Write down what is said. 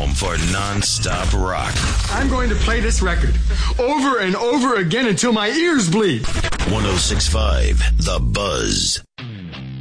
home for non-stop rock. I'm going to play this record over and over again until my ears bleed. 106.5 The Buzz.